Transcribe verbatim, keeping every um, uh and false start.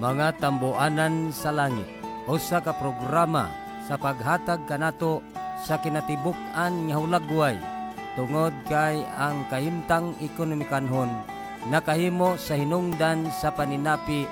mga tambuanan sa langit, usa ka programa sa paghatag kanato sa kinatibuk-an nga hulagway tungod kay ang kahimtang ekonomikanhon nakahimo sa hinungdan sa paninapi